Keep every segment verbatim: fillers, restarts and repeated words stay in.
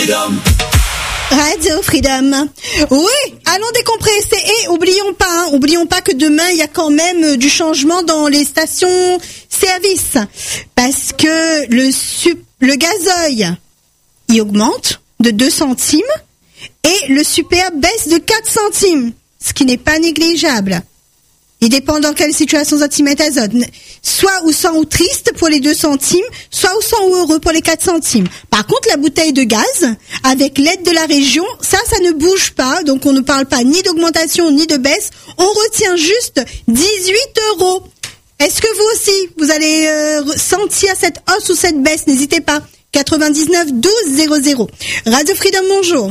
Freedom. Radio Freedom. Oui, allons décompresser. Et oublions pas, hein, oublions pas que demain, il y a quand même du changement dans les stations-service. Parce que le, sup- le gazoil, il augmente de deux centimes et le super baisse de quatre centimes, ce qui n'est pas négligeable. Il dépend dans quelle situation centimètres azote. Soit ou sans ou triste pour les deux centimes, soit ou sans ou heureux pour les quatre centimes. Par contre, la bouteille de gaz, avec l'aide de la région, ça, ça ne bouge pas. Donc, on ne parle pas ni d'augmentation ni de baisse. On retient juste dix-huit euros. Est-ce que vous aussi, vous allez euh, sentir cette hausse ou cette baisse? N'hésitez pas. quatre-vingt-dix-neuf douze zéro zéro. Radio Freedom, bonjour.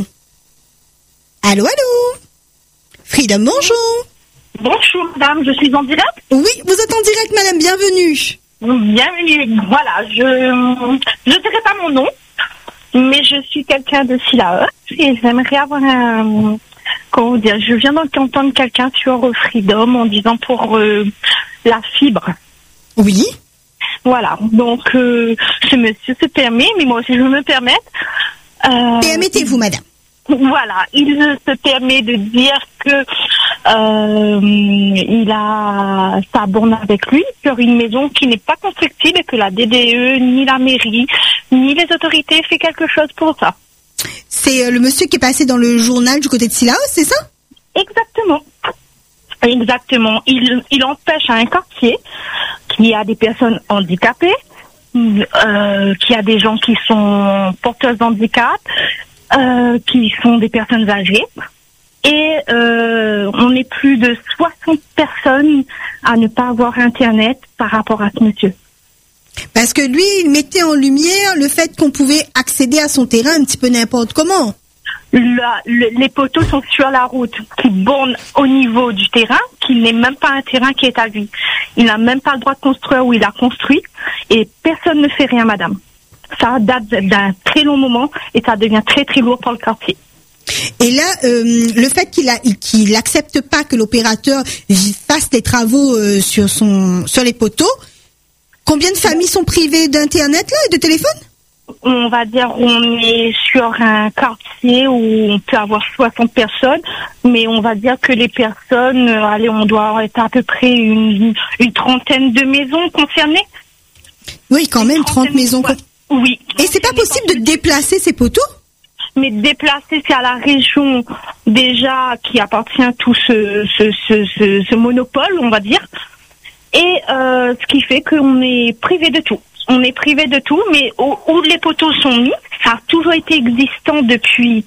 Allô, allô. Freedom, bonjour. Bonjour madame, je suis en direct. Oui, vous êtes en direct madame, bienvenue. Bienvenue, voilà, je je dirais pas mon nom, mais je suis quelqu'un de Sillaos et j'aimerais avoir un, comment dire, je viens d'entendre quelqu'un sur Freedom en disant pour euh, la fibre. Oui. Voilà, donc euh, ce monsieur se permet, mais moi aussi je veux me permettre. Euh, Permettez-vous madame. Voilà, il se permet de dire que euh, il a sa borne avec lui sur une maison qui n'est pas constructible et que la D D E, ni la mairie, ni les autorités fait quelque chose pour ça. C'est euh, le monsieur qui est passé dans le journal du côté de Sillaos, c'est ça? Exactement. Exactement. Il, il empêche à un quartier qui a des personnes handicapées, euh, qui a des gens qui sont porteuses d'handicap, Euh, qui sont des personnes âgées et euh, on est plus de soixante personnes à ne pas avoir Internet par rapport à ce monsieur. Parce que lui, il mettait en lumière le fait qu'on pouvait accéder à son terrain un petit peu n'importe comment. La, le, les poteaux sont sur la route qui bornent au niveau du terrain, qui n'est même pas un terrain qui est à lui. Il n'a même pas le droit de construire où il a construit et personne ne fait rien, madame. Ça date d'un très long moment et ça devient très très lourd pour le quartier. Et là, euh, le fait qu'il a, qu'il accepte pas que l'opérateur fasse des travaux euh, sur son, sur les poteaux, combien de familles sont privées d'internet là et de téléphone? On va dire on est sur un quartier où on peut avoir soixante personnes, mais on va dire que les personnes, allez, on doit être à peu près une, une trentaine de maisons concernées. Oui, quand même, trente maisons. Ouais. Oui. Et c'est pas possible de déplacer ces poteaux? Mais déplacer, c'est à la région déjà qui appartient à tout ce, ce, ce, ce, ce monopole, on va dire. Et euh, ce qui fait qu'on est privé de tout. On est privé de tout, mais où, où les poteaux sont mis, ça a toujours été existant depuis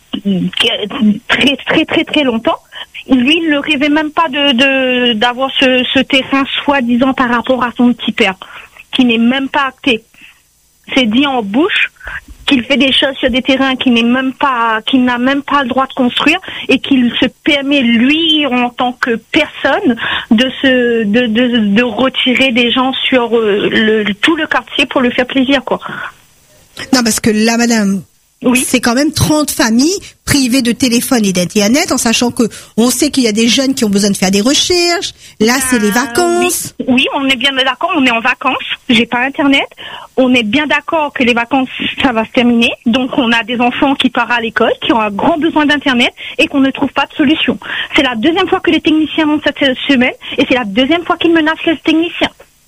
très très très très longtemps. Lui, il ne rêvait même pas de, de d'avoir ce, ce terrain soi-disant par rapport à son petit père, qui n'est même pas acté. C'est dit en bouche qu'il fait des choses sur des terrains qui n'est même pas, qu'il n'a même pas le droit de construire et qu'il se permet lui en tant que personne de se, de, de, de retirer des gens sur le, tout le quartier pour lui faire plaisir, quoi. Non, parce que là, madame, oui, c'est quand même trente familles privées de téléphone et d'internet, en sachant que on sait qu'il y a des jeunes qui ont besoin de faire des recherches. Là, c'est les vacances. Oui, oui, on est bien d'accord, on est en vacances. J'ai pas internet. On est bien d'accord que les vacances, ça va se terminer. Donc, on a des enfants qui partent à l'école, qui ont un grand besoin d'internet et qu'on ne trouve pas de solution. C'est la deuxième fois que les techniciens montent cette semaine et c'est la deuxième fois qu'ils menacent les techniciens.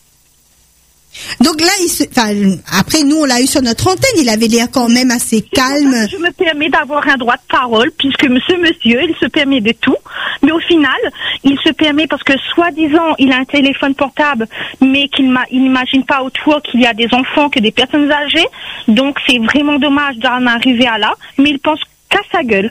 Donc là, il se, enfin, après nous, on l'a eu sur notre antenne, il avait l'air quand même assez calme. Je me permets d'avoir un droit de parole, puisque ce monsieur, il se permet de tout, mais au final, il se permet parce que soi-disant, il a un téléphone portable, mais qu'il il n'imagine pas autour qu'il y a des enfants, que des personnes âgées, donc c'est vraiment dommage d'en arriver à là, mais il pense qu'à sa gueule.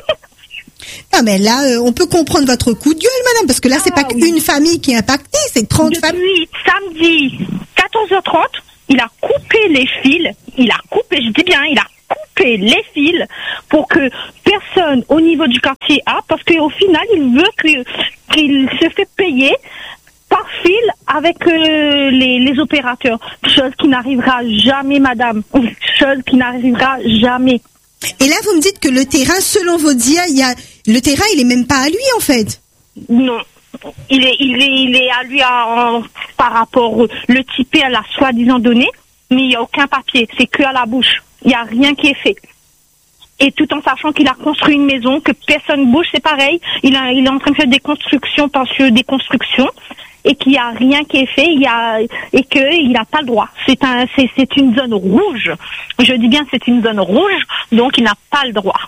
Ah mais là, euh, on peut comprendre votre coup de gueule, madame, parce que là, c'est ah, pas oui. qu'une famille qui est impactée, c'est trente familles. Depuis samedi, quatorze heures trente, il a coupé les fils, il a coupé, je dis bien, il a coupé les fils pour que personne au niveau du quartier a, parce qu'au final, il veut que, qu'il se fait payer par fil avec euh, les, les opérateurs. Chose qui n'arrivera jamais, madame. Chose qui n'arrivera jamais. Et là, vous me dites que le terrain, selon vos dires, il y a le terrain, il est même pas à lui en fait. Non, il est, il est, il est à lui à, en, par rapport le typé à la soi-disant donnée, mais il y a aucun papier, c'est que à la bouche. Il y a rien qui est fait. Et tout en sachant qu'il a construit une maison, que personne bouge, c'est pareil. Il, a, il est en train de faire des constructions par-dessus des constructions. Et qu'il n'y a rien qui est fait, il y a, et qu'il n'a pas le droit. C'est un, c'est, c'est une zone rouge. Je dis bien c'est une zone rouge, donc il n'a pas le droit.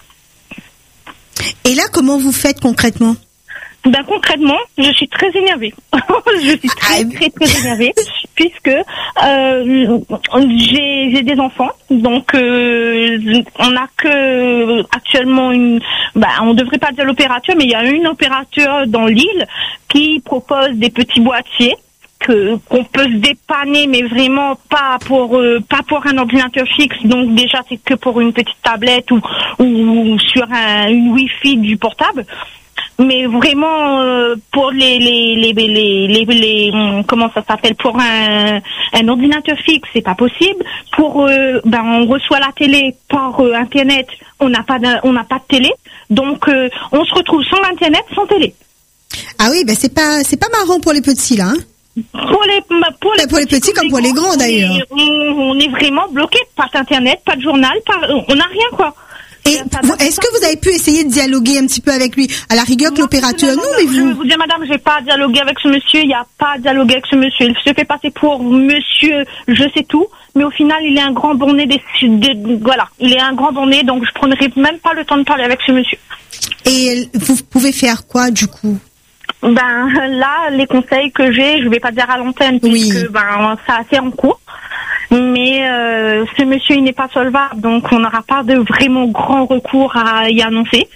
Et là, comment vous faites concrètement ? Ben concrètement, je suis très énervée. je suis très très très énervée puisque euh, j'ai j'ai des enfants, donc euh, on n'a que actuellement une. Ben on devrait pas dire l'opérateur, mais il y a une opérateur dans l'île qui propose des petits boîtiers que qu'on peut se dépanner, mais vraiment pas pour euh, pas pour un ordinateur fixe. Donc déjà c'est que pour une petite tablette ou ou sur un une Wi-Fi du portable. Mais vraiment euh, pour les les les les les, les comment ça s'appelle pour un un ordinateur fixe c'est pas possible. Pour euh, ben on reçoit la télé par euh, internet, on n'a pas de, on n'a pas de télé, donc euh, on se retrouve sans internet, sans télé. Ah oui, ben c'est pas c'est pas marrant pour les petits là. Hein. Pour les pour les, pour les petits, petits comme, comme pour les grands d'ailleurs. On, on est vraiment bloqué, pas d'internet, pas de journal, pas, on n'a rien quoi. Et vous, est-ce que vous avez pu essayer de dialoguer un petit peu avec lui? À la rigueur que l'opérateur, non, mais vous... Je vais vous dire, madame, j'ai pas dialogué avec ce monsieur, il n'y a pas dialogué avec ce monsieur. Il se fait passer pour monsieur, je sais tout, mais au final, il est un grand borné des, des voilà, il est un grand borné, donc je prendrai même pas le temps de parler avec ce monsieur. Et vous pouvez faire quoi, du coup? Ben, là, les conseils que j'ai, je vais pas dire à l'antenne, oui. puisque, ben, ça c'est en cours. Mais euh, ce monsieur, il n'est pas solvable, donc on n'aura pas de vraiment grand recours à y annoncer.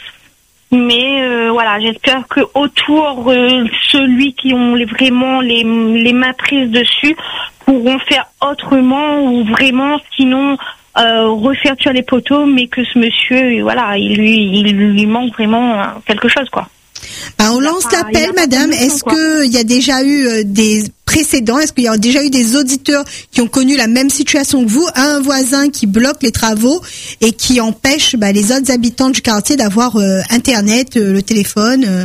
Mais euh, voilà, j'espère que autour euh, celui qui ont les, vraiment les, les mains prises dessus pourront faire autrement ou vraiment, sinon euh, refaire sur les poteaux, mais que ce monsieur, voilà, il lui, il lui manque vraiment quelque chose, quoi. Ben, on lance pas, l'appel, madame. Est-ce qu'il y a déjà eu euh, des précédents? Est-ce qu'il y a déjà eu des auditeurs qui ont connu la même situation que vous? Un voisin qui bloque les travaux et qui empêche ben, les autres habitants du quartier d'avoir euh, Internet, euh, le téléphone euh...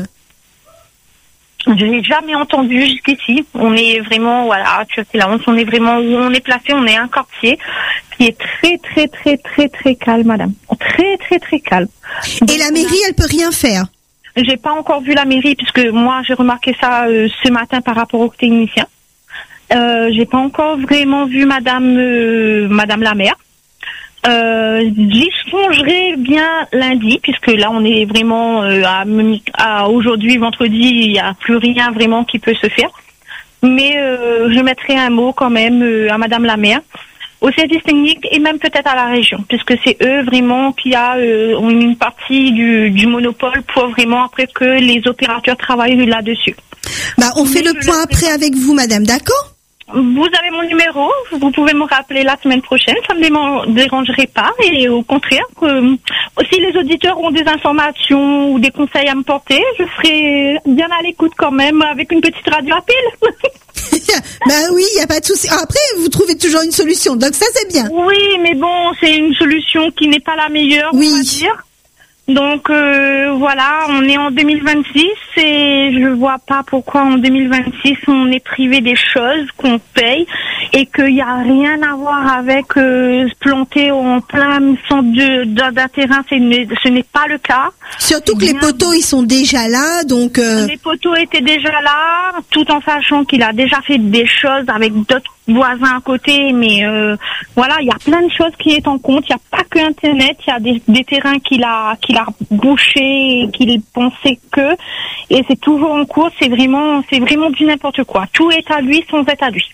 Je n'ai jamais entendu jusqu'ici. On est vraiment, voilà, tu sais, là, on est vraiment où on est placé. On est un quartier qui est très, très, très, très, très calme, madame. Très, très, très calme. Et donc, la mairie, elle peut rien faire? J'ai pas encore vu la mairie puisque moi j'ai remarqué ça euh, ce matin par rapport au technicien. Euh, j'ai pas encore vraiment vu Madame euh, Madame la maire. Euh, j'y songerai bien lundi puisque là on est vraiment euh, à, à aujourd'hui vendredi, il y a plus rien vraiment qui peut se faire. Mais euh, je mettrai un mot quand même euh, à Madame la maire, au service technique et même peut-être à la région, puisque c'est eux vraiment qui a euh, une partie du, du monopole pour vraiment après que les opérateurs travaillent là-dessus. Bah, on fait Mais le point après avec vous, madame, d'accord? Vous avez mon numéro, vous pouvez me rappeler la semaine prochaine, ça ne me dérangerait pas. Et au contraire, que, si les auditeurs ont des informations ou des conseils à me porter, je serai bien à l'écoute quand même avec une petite radio à pile. Ben oui, il n'y a pas de souci. Après, vous trouvez toujours une solution, donc ça c'est bien. Oui, mais bon, c'est une solution qui n'est pas la meilleure, oui. on va dire. Donc euh, voilà, on est en deux mille vingt-six et je vois pas pourquoi en deux mille vingt-six on est privé des choses qu'on paye et qu'il n'y a rien à voir avec euh, se planter en plein centre de, de, d'un terrain, c'est, ce n'est pas le cas. Surtout que les poteaux ils sont déjà là, donc euh... les poteaux étaient déjà là, tout en sachant qu'il a déjà fait des choses avec d'autres voisins à côté, mais euh, voilà, il y a plein de choses qui est en compte. Il n'y a pas que Internet, il y a des, des terrains qu'il a qu'il a bouché et qu'il pensait que, et c'est toujours en cours. C'est vraiment c'est vraiment du n'importe quoi. Tout est à lui sans être à lui.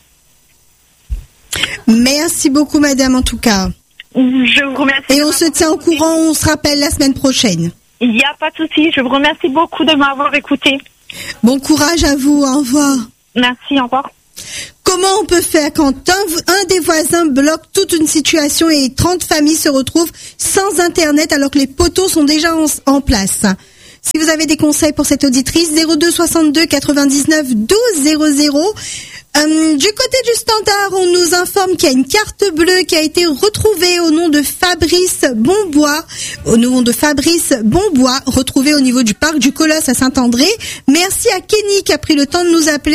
Merci beaucoup, madame, en tout cas. Je vous remercie. Et on se tient au courant, on se rappelle la semaine prochaine. Il n'y a pas de souci. Je vous remercie beaucoup de m'avoir écouté. Bon courage à vous. Au revoir. Merci. Au revoir. Comment on peut faire quand un, un des voisins bloque toute une situation et trente familles se retrouvent sans Internet alors que les poteaux sont déjà en, en place? Si vous avez des conseils pour cette auditrice, zéro deux soixante-deux quatre-vingt-dix-neuf douze zéro zéro. Euh, du côté du standard, on nous informe qu'il y a une carte bleue qui a été retrouvée au nom de Fabrice Bonbois, au nom de Fabrice Bonbois, retrouvée au niveau du parc du Colosse à Saint-André. Merci à Kenny qui a pris le temps de nous appeler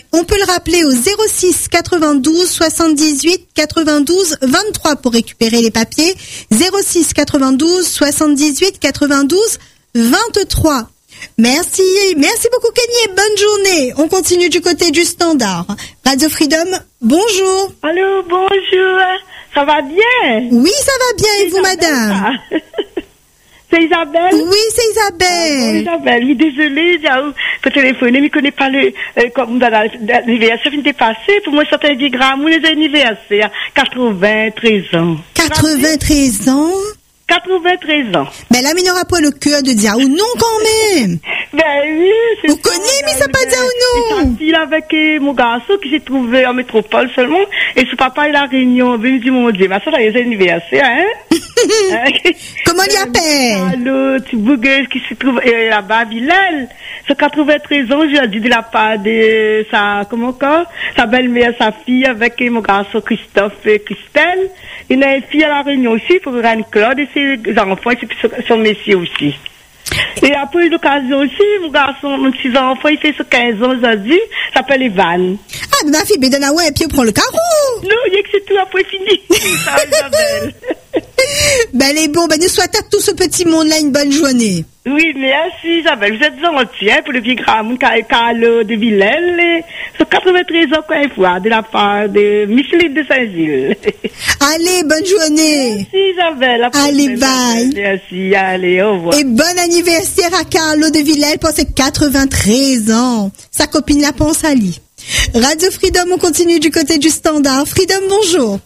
On peut le rappeler au zéro six quatre-vingt-douze soixante-dix-huit quatre-vingt-douze vingt-trois pour récupérer les papiers. zéro six quatre-vingt-douze soixante-dix-huit quatre-vingt-douze vingt-trois. Merci, merci beaucoup Kenny et bonne journée. On continue du côté du standard. Radio Freedom, bonjour. Allô, bonjour. Ça va bien? Oui, ça va bien et vous, madame? C'est Isabelle? Oui, c'est Isabelle. Ah, Isabelle, oui, désolée, j'ai pour téléphoner, mais je ne connais pas le, euh, comme dans l'anniversaire qui m'était passé. Pour moi, c'était un diagramme, ou les anniversaires, quatre-vingt-treize ans. quatre-vingt-treize ans? quatre-vingt-treize ans. Ben là, mais il n'aura pas le cœur de dire ou non quand même. Ben oui, c'est vous connaissez, mais ça pas dire ou non. Il avec euh, mon garçon que j'ai trouvé en métropole seulement, et son papa il a réunion. Ben, il me dit, mon Dieu, ma soeur, il y a des anniversaires, hein? Comment il appelle? L'autre bougueuse qui se trouve euh, là-bas à Villèle. C'est quatre-vingt-treize ans, je l'ai dit de la part de sa, comment encore? Sa belle-mère, sa fille, avec euh, mon garçon Christophe et Christelle. Il a une fille à la réunion aussi pour Anne-Claude et ses enfants, et puis son messieurs aussi. Et après l'occasion aussi, mon garçon, mon petit enfant, il fait ce quinze ans aujourd'hui, s'appelle Evan. Ah, ma fille, ben, ouais, et puis on prend le carreau. Non, il y a que c'est tout, après fini. Ça, Isabelle. Ben, les bons, ben, nous souhaitons à tout ce petit monde-là une bonne journée. Oui, merci Isabelle. Vous êtes gentil, hein, pour le vieux grand Carlo de Villèle. C'est quatre-vingt-treize ans quand il faut, de la part de Micheline de Saint-Gilles. Allez, bonne journée. Merci Isabelle. Allez, bye. Merci, allez, au revoir. Et bon anniversaire à Carlo de Villèle pour ses quatre-vingt-treize ans. Sa copine la pense à lui. Radio Freedom, on continue du côté du standard. Freedom, bonjour.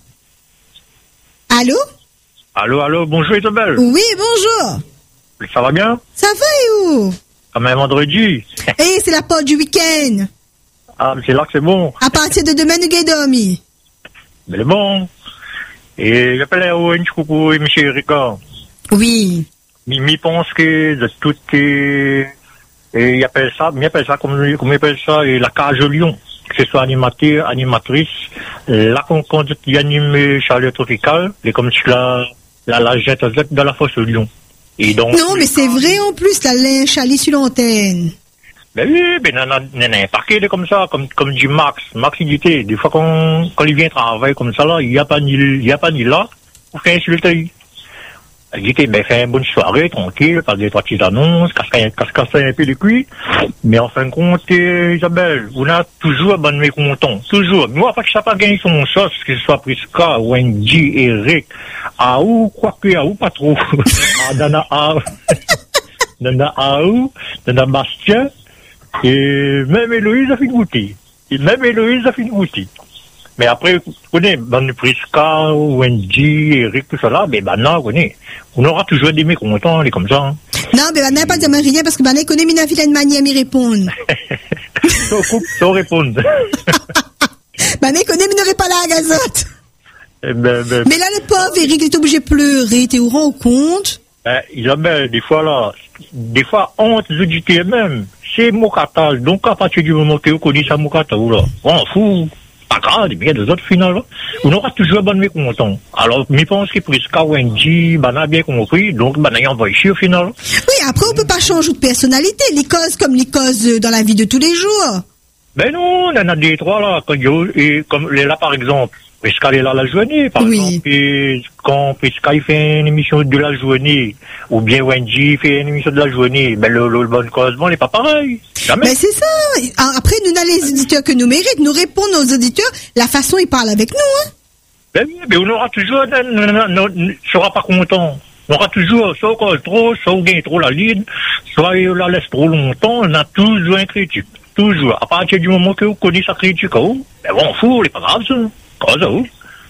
Allô? Allô, allô, bonjour Isabelle. Oui, bonjour. Ça va bien? Ça va et où? Comme un vendredi. Eh, c'est la porte du week-end. Ah, c'est là que c'est bon. À partir de demain, nous gagnons dormi. Mais c'est bon. Et j'appelle au N coucou et monsieur Ricard. Oui. Il pense que de tout est, et il appelle ça, il appelle ça comme, comme il appelle ça, et la cage Lyon. Que ce soit animateur, animatrice, la conduite qui anime Charlie Tropical, et comme tu la, la, la jette dans la fosse Lyon. Et donc, non, mais c'est vrai en plus, la linge Charlie sur l'antenne. Ben oui, ben, il y en a un paquet de comme ça, comme, comme dit Max. Max, il dit, des fois, quand, quand il vient travailler comme ça, là, il n'y a pas ni, il y a pas ni là, pour qu'il insulte. Il dit, ben, fais une bonne soirée, tranquille, passe des trois petites annonces, casse, casse, casse un peu les cuits. Mais en fin de compte, euh, Isabelle, on a toujours un bon mécontent. Toujours. Moi, pas que ça n'a pas gagné son sauce, que ce soit Prisca, Wendy, Eric, Aou, quoique, Aou, pas trop. Dana Aou, Dana Aou, Dana Bastien, et même Héloïse a fait une bouteille. Et même Héloïse a fait une bouteille. Mais après, vous connaissez, dans le Prisca, Wendy, Eric, tout ça là, mais maintenant, vous connaissez, on aura toujours des mécontents, les comme ça. Hein. Non, mais maintenant, pas dire rien parce que maintenant, il connaît une vilaine manière à m'y répondre. Sans coupe, sans répondre. Maintenant, il connaît, mais n'aurait pas la gazote. Eh ben, ben, mais là, le pauvre Eric, il est obligé de pleurer, t'es au rend compte? Ben, Isabelle, des fois là, des fois, honte les auditeurs même, c'est Mokata. Donc, à partir du moment que vous connaissez ça Mokata, là, on s'en fout. Pas grave, il y a des autres finales, on aura toujours un bon mécontent. Alors, je pense que Prisca, Wendy, ben, a bien compris, donc, ben, il envoie ici au final. Oui, après, on peut pas changer de personnalité, les causes comme les causes dans la vie de tous les jours. Ben non, il y en a des trois, là, quand, et, comme, là, par exemple, Prisca est là la journée, par oui. exemple, et quand Prisca il fait une émission de la journée, ou bien Wendy fait une émission de la journée, ben le, le, le bon cause, bon, il n'est pas pareil. Jamais. Ben c'est ça. Après, nous, on a les auditeurs que nous méritons, nous répondons aux auditeurs la façon ils parlent avec nous, hein. Ben oui, ben on aura toujours, ne sera pas content. On aura toujours, soit on colle trop, soit on gagne trop la ligne, soit on la laisse trop longtemps, on a toujours un critique. Toujours. À partir du moment que vous connaissez sa critique, oh, ben bon, fou, c'est pas grave, ça. Cause, oh.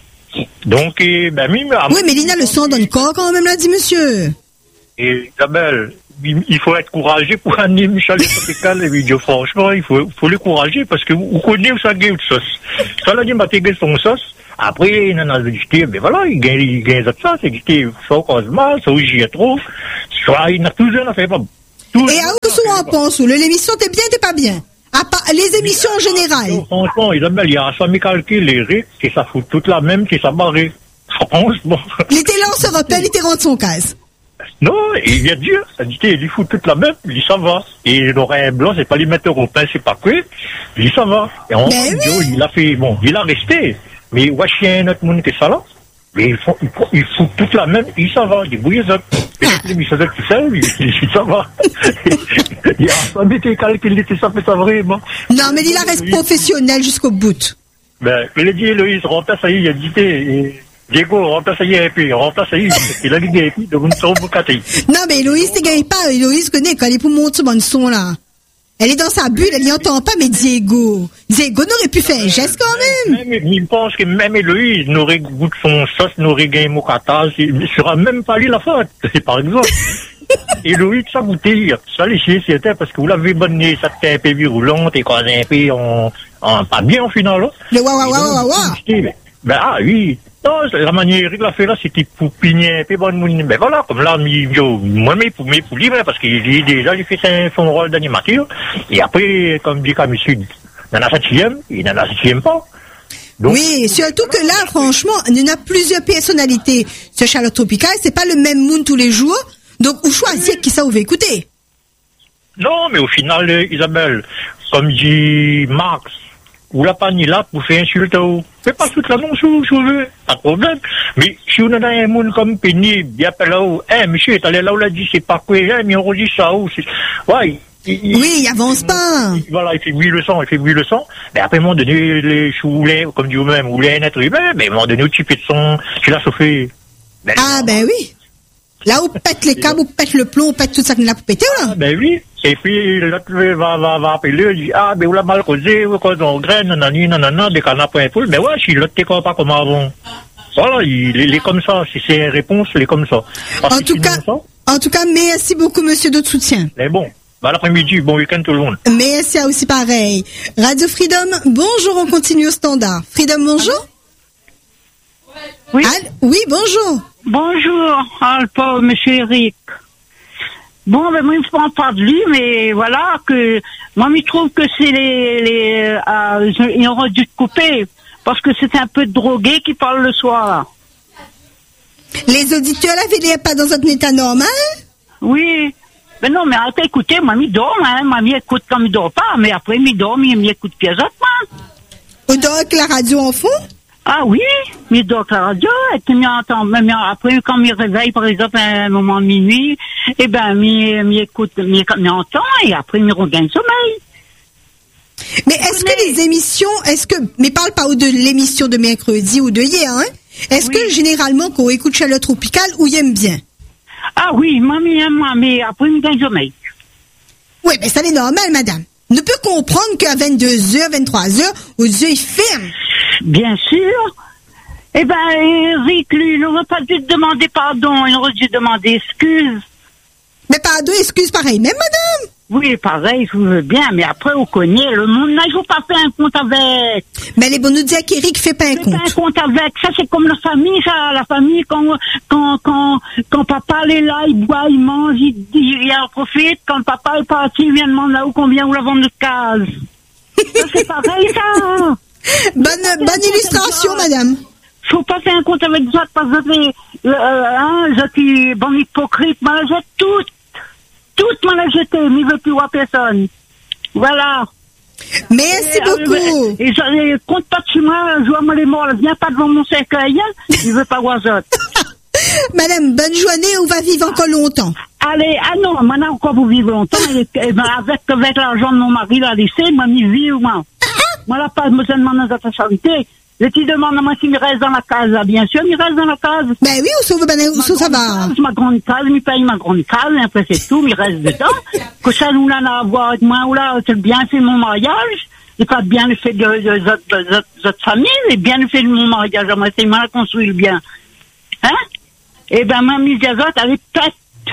Donc, eh, ben, oui, mais... Oui, mais Lina, le sang donne corps quand même, l'a dit monsieur. Et Isabelle, il faut être courageux pour animer Michel Tropical et vidéo. Franchement, il faut, faut le courager parce que vous connaissez où ça gagne de sauce. Ça l'a dit, ma tégué son sauce. Après, il en a dit, ben voilà, il gagne, il gagne de ça, c'est que soit cause mal, soit j'y ai trop, soit il n'a toujours n'a fait pas. Et à où sont en pense, l'émission t'es bien, t'es pas bien? À part les émissions en général. Franchement, Isabelle, il y a ça mes calculs, Eric, et ça fout toute la même, qui ça barré. Franchement. Il était là, on se rappelle, il était rentré son case. Non, il vient de dire, ça dit, il fout toute la même, il dit ça va. Et l'oreille blanc, c'est pas les mettre au pain, c'est pas quoi. Il dit ça va. Et on, Ben oui. il a fait, bon, il a resté. Mais, ouais, chien, notre monde qui est ça là. Mais ils font, ils font, ils font toute la même, il ça va, il dit, bouillez ça. Et puis, il faisait tout seul, il dit, ça va. Il a pas mis tes calculs, il était ça fait ça vraiment. Non, mais il la reste professionnel jusqu'au bout. Ben, il a dit, Héloïse, remplace ça y est, il a dit, et Diego, remplace ça y est, et puis, remplace ça y est, il a dit, et puis, donc, on se retrouve. Non, mais Héloïse, t'es gagne pas. Héloïse connaît quand elle est pour monter mon son, là. Elle est dans sa bulle, elle n'y entend pas, mais Diego. Diego n'aurait pu faire un geste quand même. Même, il pense que même Héloïse n'aurait goût de son sauce, n'aurait gagné mon kata, il ne sera même pas lui la faute, par exemple. Héloïse, ça goûtait, ça les chier, c'était parce que vous l'avez bonné, ça était un peu virulent, et quand un peu en, en, pas bien au final, là. Le wa wa wa wa wa. Ben, ah oui. Non, la manière qu'il a fait là, c'était pour pigner un peu bonne moune. Ben voilà, comme là, moi, mais pour, mais pour lui, parce qu'il déjà, il fait son rôle d'animateur. Et après, comme dit Camille Sud, il en a septième, il n'en a septième pas. Donc, oui, surtout que là, franchement, il y en a plusieurs personnalités. Ce Charlotte Tropical, c'est pas le même monde tous les jours. Donc, vous choisissez qui ça vous veut écouter. Non, mais au final, euh, Isabelle, comme dit Max, ou la panne là pour faire insulter ou fais pas toute la non sous veux pas de problème, mais si on a un monde comme pénible il appelle là où eh monsieur est allé là où l'a dit c'est pas quoi mais on redit ça ou c'est ouais il, oui il avance pas il, voilà il fait huit leçons il fait huit leçons mais après à un moment donné les choulets comme dit vous-même ou les être humain mais à un moment donné tu fais de son tu l'as chauffé ben, ah ben oui là où pète les câbles, où pète le plomb, où pète tout ça qu'on a pour péter, là. Ah, ben oui. Et puis, l'autre va, va, va appeler, il dit, ah, ben, on l'a mal causé, ou quand on graine, nanani, nanana, des canapes pour un poule. Ben ouais, si l'autre t'es pas comme avant. Voilà, il, il est comme ça. Si c'est une réponse, il est comme ça. Parce en tout cas, ça, en tout cas, merci beaucoup, monsieur, de soutien. Mais bon. Bah, l'après-midi, bon week-end tout le monde. Merci aussi pareil. Radio Freedom, bonjour, on continue au standard. Freedom, bonjour. Oui. Al- oui, bonjour. Bonjour, Alpa, monsieur Eric. Bon, ben moi, je ne parle pas de lui, mais voilà, que moi, je trouve que c'est les... les euh, ils auraient dû te couper, parce que c'est un peu de drogué qui parle le soir. Les auditeurs, là, ils pas dans un état normal? Oui. Mais non, mais arrêtez d'écouter, moi, il dort, hein. Moi, il écoute comme il dort pas, mais après, il dort, il écoute pièce moi. Ou donc, la radio en fond? Ah oui, mais donc la radio, et puis m'entend, même après quand me réveille par exemple à un moment de minuit, eh ben m'y écoute, m'y entend et après m'y regagne le sommeil. Mais est-ce que les émissions, est-ce que, mais parle pas de l'émission de mercredi ou de hier, hein? Est-ce oui. que généralement quand on écoute Charlotte Tropical, ou y aime bien? Ah oui, mamie aime moi, mais après m'y gagne le sommeil. Oui, mais ça c'est normal, madame. Ne peut comprendre qu'à vingt-deux heures, vingt-trois heures, aux yeux ferment. Bien sûr. Eh ben, Eric, lui, il n'aurait pas dû te demander pardon, il aurait dû demander excuse. Mais pardon, excuse pareil, même madame. Oui, pareil, je veux bien, mais après, on connaît, le monde n'a toujours pas fait un compte avec. Mais les bons nous dire qu'Eric fait pas un fait compte. Pas un compte avec, ça c'est comme la famille, ça, la famille, quand, quand, quand, quand papa est là, il boit, il mange, il, il, il en profite, quand papa est parti, il vient demander là où combien ou la vente de case. Ça c'est pareil, ça. Bonne, bonne illustration, madame. Faut pas faire un compte avec ça, parce que, euh, hein, je suis bon hypocrite, mais je jette toutes. Toutes m'en a jeté, mais il veut plus voir personne. Voilà. Merci et, beaucoup. Euh, et je compte pas de chez moi, je vois moi les morts, viens pas devant mon cercueil, il veut pas voir ça. Madame, bonne journée, on va vivre encore longtemps. Allez, ah non, maintenant encore vous vivez longtemps, et, et ben avec, avec l'argent de mon mari, l'a laissé, m'a mis vie ou moi. Moi, là, pas besoin de demander à ta charité. Je te demande à moi s'il reste dans la case, là. Bien sûr, il reste dans la case. Ben oui, où ça, ben, où ça, ça va? Case, ma grande case, il paye ma grande case, et après c'est tout, il reste dedans. Que ça, nous, là, à voir avec moi, ou là, c'est bien fait mon mariage. C'est pas bien le fait de, de, de, de, de votre famille, c'est bien le fait de mon mariage. Moi, c'est mal construit le bien. Hein? Eh ben, ma mise à zot, elle est pète.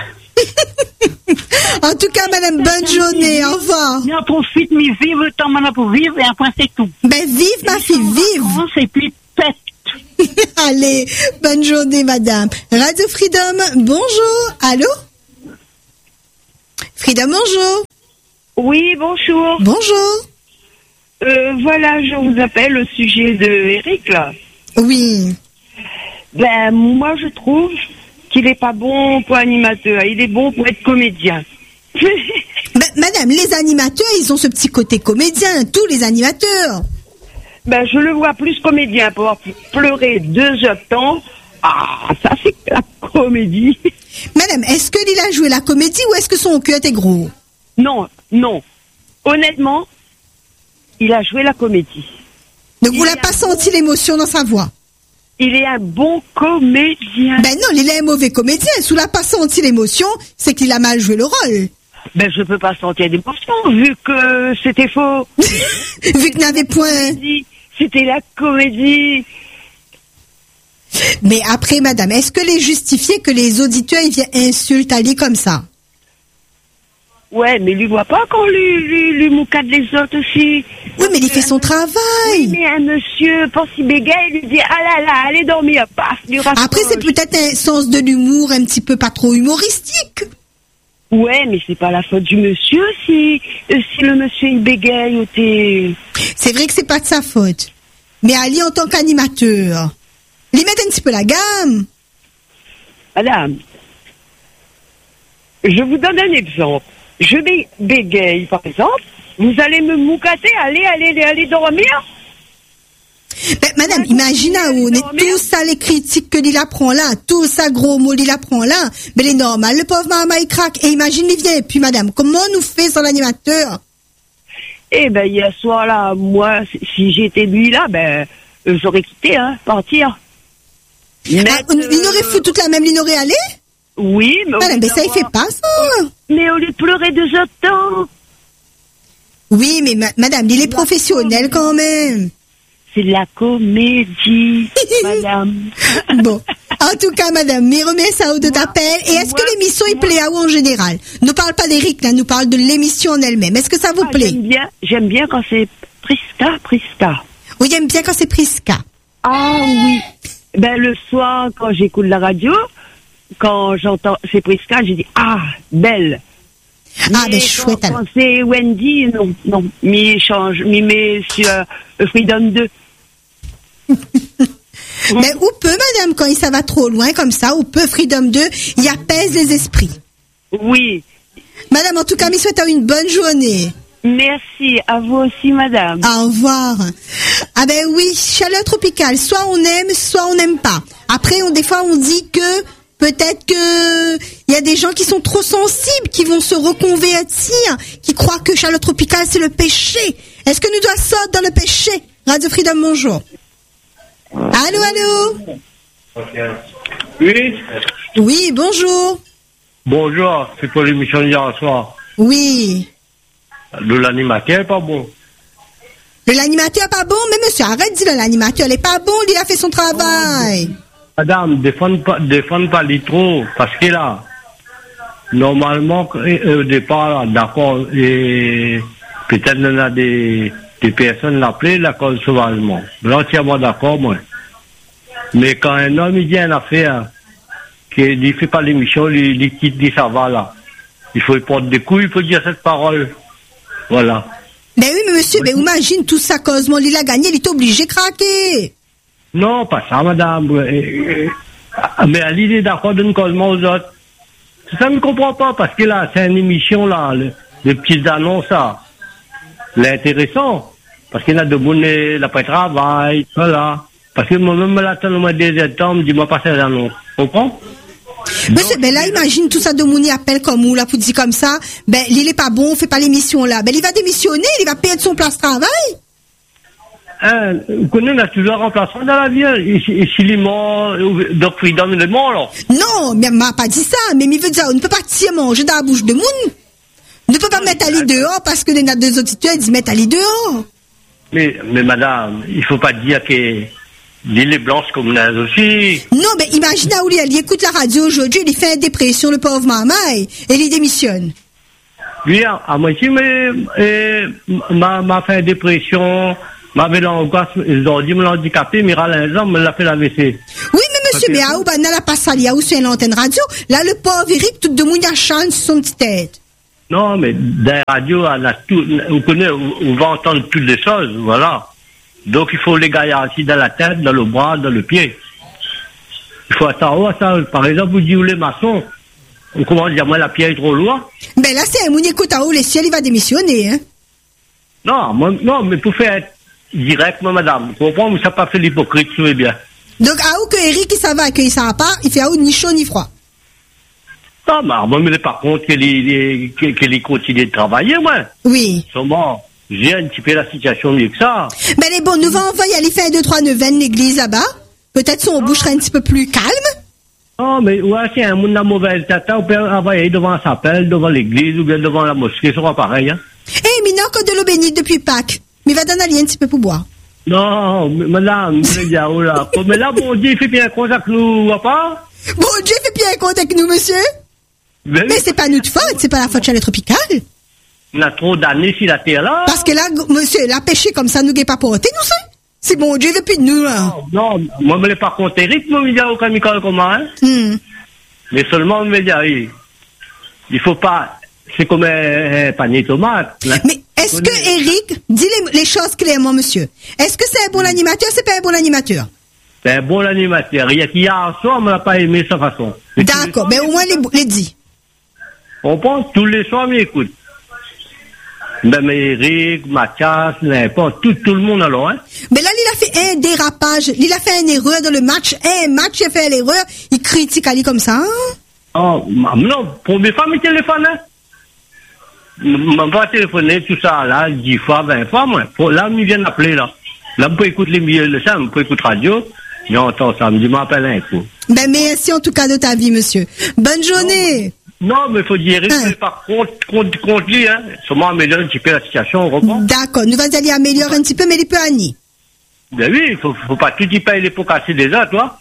En tout cas, madame, bonne journée, au revoir. J'en profite, mais vive le temps maintenant pour vivre, et après c'est tout. Ben, vive, ma fille, vive. Et puis, pète. Allez, bonne journée, madame. Radio Freedom, bonjour. Allô? Freedom, bonjour. Oui, bonjour. Bonjour. Euh, voilà, je vous appelle au sujet de Eric, là. Oui. Ben, moi, je trouve qu'il n'est pas bon pour animateur. Il est bon pour être comédien. Ben, madame, les animateurs, ils ont ce petit côté comédien, tous les animateurs. Ben, je le vois plus comédien, pouvoir pleurer deux heures de temps. Ah, ça c'est la comédie. Madame, est-ce qu'il a joué la comédie ou est-ce que son cœur était gros? Non, non. Honnêtement, il a joué la comédie. Donc vous Il n'avez a pas bon- senti l'émotion dans sa voix? Il est un bon comédien. Ben non, il est un mauvais comédien. Si vous n'avez pas senti l'émotion, c'est qu'il a mal joué le rôle. Ben, je peux pas sentir d'émotion, vu que c'était faux. Vu qu'il n'avait point... C'était la comédie. Mais après, madame, est-ce que les justifier que les auditeurs ils viennent insultent Ali comme ça? Ouais, mais lui voit pas qu'on lui, lui, lui moucade les autres aussi. Oui, mais il fait son travail. Mais un monsieur pense qu'il bégaye, il lui dit, ah là là, allez dormir, paf, lui raccroche. Après, c'est peut-être un sens de l'humour un petit peu pas trop humoristique. Ouais, mais c'est pas la faute du monsieur si, euh, si le monsieur il bégaye ou t'es... C'est vrai que c'est pas de sa faute. Mais Ali, en tant qu'animateur, il met un petit peu la gamme. Madame, je vous donne un exemple. Je bé- bégaye, par exemple. Vous allez me moucater, allez, allez, allez dormir. Ben, madame, imagine, ah, on est tout ça, les critiques que l'il apprend là, tout ça, gros mots, l'il apprend là. Mais il est normal, le pauvre maman, il craque. Et imagine, il vient. Et puis, madame, comment on nous fait sans l'animateur? Eh ben, hier soir, là, moi, si- si j'étais lui, là, ben, euh, j'aurais quitté, hein, partir. Ah, Mettre, on- il aurait euh, foutu toute la même, il aurait allé? Oui, mais... au Madame, lieu mais ça, il fait d'avoir- pas ça. Mais au lieu de pleurer deux heures de temps, Oui, mais ma- madame, il est professionnel quand même. c'est de la comédie, madame. Bon. En tout cas, madame, mes remerciements de t'appel. Et est-ce que moi- l'émission, il plaît à vous en général? Ne parle pas d'Eric, là, nous parle de l'émission en elle-même. Est-ce que ça vous Ah, plaît? j'aime bien, j'aime bien quand c'est Priska, Priska. Oui, j'aime bien quand c'est Prisca. Ah oui. Ben, le soir, quand j'écoute la radio, quand j'entends c'est Priska, j'ai dit, ah, belle. Ah, Mais ben, quand- chouette, alors. Quand c'est Wendy, non, non. Mais change, mais met sur euh, Freedom deux. Mais où peut, madame, quand ça va trop loin comme ça, où peut Freedom deux, il apaise les esprits. Oui. Madame, en tout cas, je souhaite une bonne journée. Merci. À vous aussi, madame. Au revoir. Ah ben oui, chaleur tropicale. Soit on aime, soit on n'aime pas. Après, on, des fois, on dit que peut-être que il y a des gens qui sont trop sensibles, qui vont se reconvertir, qui croient que chaleur tropicale, c'est le péché. Est-ce que nous doit sortir dans le péché? Radio Freedom, bonjour. Allô, allô? Oui, Oui, bonjour. bonjour, c'est pour l'émission d'hier soir. Oui. Le l'animateur pas bon. Le l'animateur pas bon, mais monsieur, arrête de dire l'animateur, il est pas bon, il a fait son travail. Madame, défendre pas, défendre pas les trop, parce que là, normalement, euh, au départ, là, d'accord, et peut-être il y a des, des personnes l'appelaient la cause sauvagement. Là, entièrement d'accord, moi. Mais quand un homme, il dit une affaire, qu'il ne fait pas l'émission, il, il quitte, il ça va, là. Il faut prendre des coups, il faut dire cette parole. Voilà. Ben oui, mais monsieur, ben imagine tout ça, cause, mon, il a gagné, il est obligé de craquer. Non, pas ça, madame. Euh, euh, Mais à l'idée d'accord d'une cause aux autres. Ça ne comprend pas, parce que là, c'est une émission, là, le, les petites annonces, là. L'intéressant. Parce qu'il y a de monde, l'après travail, voilà. Parce que moi-même, là, dans le mois de septembre, dis-moi pas ces annonces. Comprends? Monsieur, ben là, imagine tout ça de Mouni appelle comme ou là pour dire comme ça, ben il est pas bon, on fait pas l'émission là. Ben il va démissionner, il va perdre son place de travail. Hein, vous connaissez, on a toujours un remplaçant dans la vie. Et si et si les morts, donc Freedom, il est mort, alors. Non, mais m'a pas dit ça, mais il veut dire, on ne peut pas tirer manger dans la bouche de Moun. On ne peut pas mettre Ali dehors parce que les deux auditeurs ils disent mettre Ali dehors. Mais, mais madame, il faut pas dire que l'île est blanche comme nous aussi. Non, mais imagine où il, il écoute la radio aujourd'hui, il fait une dépression, le pauvre maman, et il démissionne. Lui, à, à moitié, mais, euh, m'a, m'a fait une dépression, m'avait l'angoisse, ils ont dit, me handicapé, mais à l'instant, me l'a fait la V C. Oui, mais monsieur, mais à où, ben, la passe à où sur l'antenne radio, là, le pauvre Eric, tout de monde a chance sur son petite tête. Non, mais dans la radio, on a tout, on connaît, on va entendre toutes les choses, voilà. Donc, il faut les garanties dans la tête, dans le bras, dans le pied. Il faut savoir ça. Par exemple, vous dites, les maçons, on commence à dire, moi, la pierre est trop loin. Ben là, c'est un moun écoute à où les ciels, il va démissionner, hein. Non, moi, non, mais pour faire direct, moi, madame, vous comprenez, ça pas fait l'hypocrite, vous savez bien. Donc, à où que Eric, il s'en va, qu'il s'en va pas, il fait à où ni chaud ni froid. Non, mais moi, mais par contre, qu'elle est, qu'elle continue de travailler, moi. Oui. Seulement, j'ai un petit peu la situation mieux que ça. Ben les bons, nous va envoyer aller faire deux, trois neuvaines l'église là-bas. Peut-être son bouche sera un petit peu plus calme. Oh, mais ouais, c'est un monde de mauvaise tata, on peut envoyer devant sa pelle, devant l'église, ou bien devant la mosquée, ça sera pareil, hein. Eh, hey, mais non, que de l'eau bénite depuis Pâques. Mais va donner aller un petit peu pour boire. Non, madame, oh là. Mais là, bon Dieu, il fait bien compte avec nous, ou pas? Bon Dieu, fait bien compte avec nous, monsieur. Mais, mais c'est pas notre faute, c'est pas la faute de chalet tropical. On a trop d'années sur la terre là. Parce que là, monsieur, la pêcher comme ça, nous n'est pas porté, nous, ça. C'est bon Dieu, il veut plus de nous, là. Non, non, moi, je ne l'ai pas compté, Eric, moi, je me dis au camical comment, hein. Mm. Mais seulement, je me dis, oui, il faut pas, c'est comme un, un panier de tomates. Là. Mais est-ce que Eric, dis les, les choses clairement, monsieur. Est-ce que c'est un bon animateur, c'est pas un bon animateur? C'est un bon animateur. Il y a qui a un soir, on n'a pas aimé sa façon. D'accord, mais au moins les, les dit. On pense tous les soirs, mais écoute. Même Eric, Mathias, n'importe, tout, tout le monde alors, hein. Mais là, il a fait un dérapage, il a fait une erreur dans le match, un match, il a fait l'erreur, il critique Ali comme ça, hein? Oh, non, pour mes femmes, ils téléphonent, hein. On va téléphoner, tout ça, là, dix fois, vingt fois, moi. Là, ils viennent appeler, là. Là, on peut écouter les milieux de ça, on peut écouter radio. Mais on entend ça, me dit, m'appelle un coup. Ben, merci en tout cas de ta vie, monsieur. Bonne journée. Non, non mais il faut dire, hein. Par contre, contre, contre lui, hein. Sûrement améliorer un petit peu la situation, on reprend. D'accord, nous allons aller améliorer un petit peu, mais il peut Annie. Ben oui, il faut, faut pas tout y payer les pots cassés des autres, toi.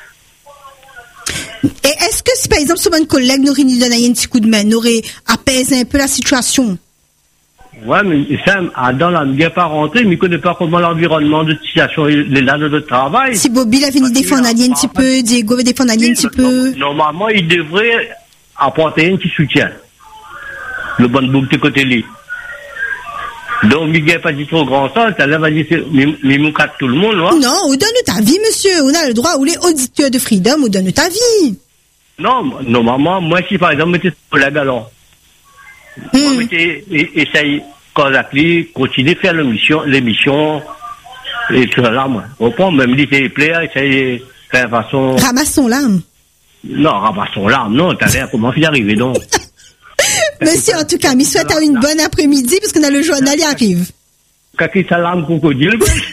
Et est-ce que si par exemple, sur un collègue nous aurait donné un petit coup de main, nous aurait apaisé un peu la situation? Ouais, mais ça, Adam, là, il n'est pas rentré, mais il ne connaît pas comment l'environnement de situation est là de notre travail. Si Bobby l'a fini défendre Ali un petit peu, Diego veut défendre Ali un petit peu. Normalement, il devrait apporter un petit soutien. Le bon bouc de côté lui. Donc, il n'est pas dit trop grand ça, ça va dire, mais nous quatre tout le monde, là. Non, on donne ta vie, monsieur. On a le droit, ou les auditeurs de Freedom, on donne ta vie. Non, normalement, moi, si par exemple, j'étais collègue alors, mm. moi, j'essaye, quand j'appuie, continuer à faire l'émission, l'émission, et tout ça là, moi. Au point, même si c'est plaire, essaye de faire façon. Ramassons l'âme. Non, ramassons l'âme, non, t'as l'air, comment y arriver, donc. Monsieur, en tout cas, je souhaite à une bonne après-midi, parce qu'on a le journal, il arrive. Kaki salam crocodile,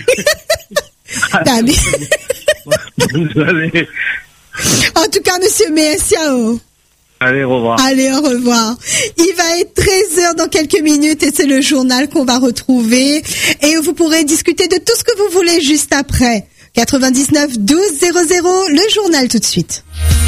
En tout cas, monsieur, merci à vous. Allez, au revoir. Allez, au revoir. Il va être treize heures dans quelques minutes et c'est le journal qu'on va retrouver. Et vous pourrez discuter de tout ce que vous voulez juste après. quatre-vingt-dix-neuf douze zéro zéro, le journal tout de suite.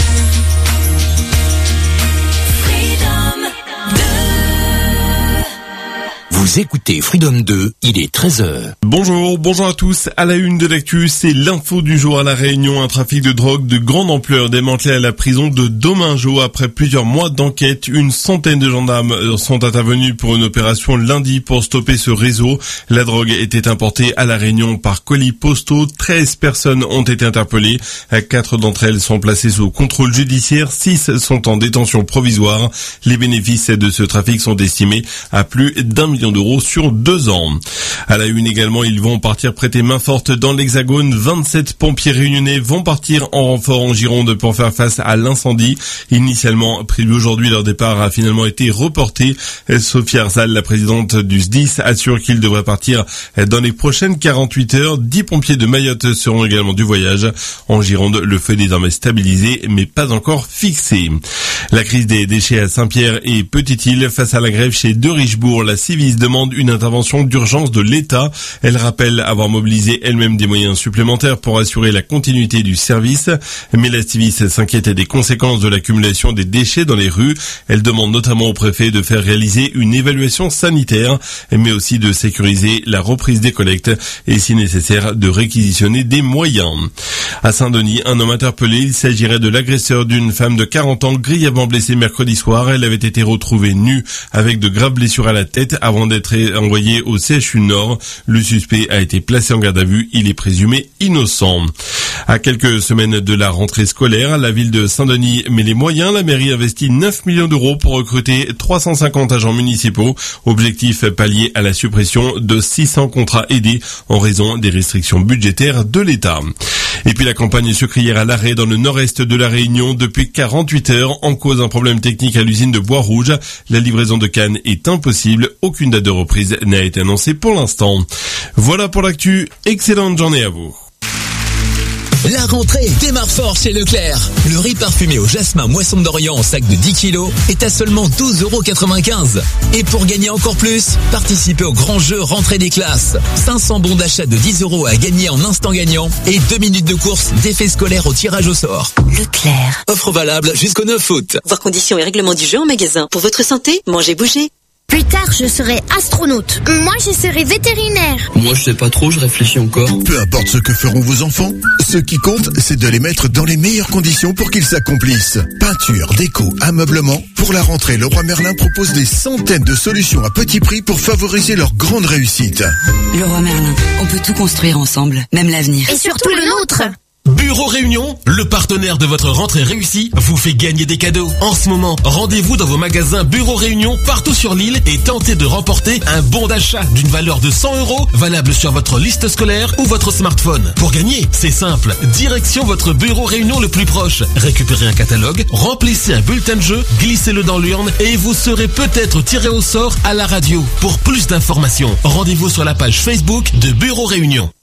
Vous écoutez Freedom deux, il est treize heures. Bonjour, bonjour à tous. À la une de l'actu, c'est l'info du jour à La Réunion. Un trafic de drogue de grande ampleur démantelé à la prison de Domingo après plusieurs mois d'enquête. Une centaine de gendarmes sont intervenus pour une opération lundi pour stopper ce réseau. La drogue était importée à La Réunion par colis postaux. treize personnes ont été interpellées. Quatre d'entre elles sont placées sous contrôle judiciaire. Six sont en détention provisoire. Les bénéfices de ce trafic sont estimés à plus d'un million d'euros sur deux ans. À la une également, ils vont partir prêter main forte dans l'Hexagone. vingt-sept pompiers réunionnais vont partir en renfort en Gironde pour faire face à l'incendie. Initialement prévu aujourd'hui, leur départ a finalement été reporté. Sophie Arzal, la présidente du S D I S, assure qu'ils devraient partir dans les prochaines quarante-huit heures. dix pompiers de Mayotte seront également du voyage. En Gironde, le feu est désormais stabilisé, mais pas encore fixé. La crise des déchets à Saint-Pierre et Petite-Île face à la grève chez De Richebourg. La Civis demande une intervention d'urgence de l'État. Elle rappelle avoir mobilisé elle-même des moyens supplémentaires pour assurer la continuité du service. Mais la Civis s'inquiète des conséquences de l'accumulation des déchets dans les rues. Elle demande notamment au préfet de faire réaliser une évaluation sanitaire, mais aussi de sécuriser la reprise des collectes et si nécessaire de réquisitionner des moyens. À Saint-Denis, un homme interpellé. Il s'agirait de l'agresseur d'une femme de quarante ans grièvement blessée mercredi soir. Elle avait été retrouvée nue avec de graves blessures à la tête avant d'être d'être envoyé au C H U Nord. Le suspect a été placé en garde à vue. Il est présumé innocent. À quelques semaines de la rentrée scolaire, la ville de Saint-Denis met les moyens. La mairie investit neuf millions d'euros pour recruter trois cent cinquante agents municipaux. Objectif pallier à la suppression de six cents contrats aidés en raison des restrictions budgétaires de l'État. Et puis la campagne sucrière à l'arrêt dans le nord-est de la Réunion depuis quarante-huit heures en cause d'un problème technique à l'usine de Bois-Rouge. La livraison de cannes est impossible. Aucune date de reprise n'a été annoncée pour l'instant. Voilà pour l'actu. Excellente journée à vous. La rentrée démarre fort chez Leclerc. Le riz parfumé au jasmin Moisson d'Orient en sac de dix kilos est à seulement douze euros quatre-vingt-quinze. Et pour gagner encore plus, participez au grand jeu rentrée des classes. cinq cents bons d'achat de dix euros à gagner en instant gagnant et deux minutes de course d'effets scolaires au tirage au sort. Leclerc. Offre valable jusqu'au neuf août. Voir conditions et règlements du jeu en magasin. Pour votre santé, mangez, bougez. Plus tard, je serai astronaute. Moi, je serai vétérinaire. Moi, je sais pas trop, je réfléchis encore. Peu importe ce que feront vos enfants, ce qui compte, c'est de les mettre dans les meilleures conditions pour qu'ils s'accomplissent. Peinture, déco, ameublement. Pour la rentrée, Leroy Merlin propose des centaines de solutions à petit prix pour favoriser leur grande réussite. Leroy Merlin, on peut tout construire ensemble, même l'avenir. Et surtout le nôtre. Bureau Réunion, le partenaire de votre rentrée réussie, vous fait gagner des cadeaux. En ce moment, rendez-vous dans vos magasins Bureau Réunion partout sur l'île et tentez de remporter un bon d'achat d'une valeur de cent euros valable sur votre liste scolaire ou votre smartphone. Pour gagner, c'est simple. Direction votre Bureau Réunion le plus proche. Récupérez un catalogue, remplissez un bulletin de jeu, glissez-le dans l'urne et vous serez peut-être tiré au sort à la radio. Pour plus d'informations, rendez-vous sur la page Facebook de Bureau Réunion.